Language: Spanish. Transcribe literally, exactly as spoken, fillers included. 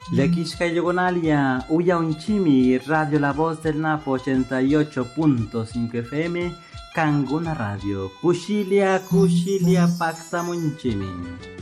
Lequisca Yogonalia, Uya Unchimi, Radio La Voz del Napo ochenta y ocho punto cinco F M, Canguna Radio, Cushilia, Cushilia Pacta Munchimi.